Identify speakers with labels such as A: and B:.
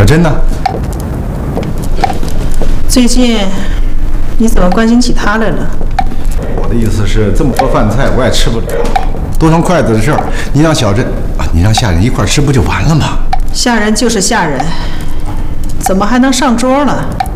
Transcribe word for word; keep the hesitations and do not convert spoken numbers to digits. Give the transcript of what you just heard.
A: 小珍呢？
B: 最近你怎么关心起她来了？
A: 我的意思是，这么多饭菜我也吃不了，多双筷子的事儿，你让小珍啊，你让下人一块吃不就完了吗？
B: 下人就是下人，怎么还能上桌了？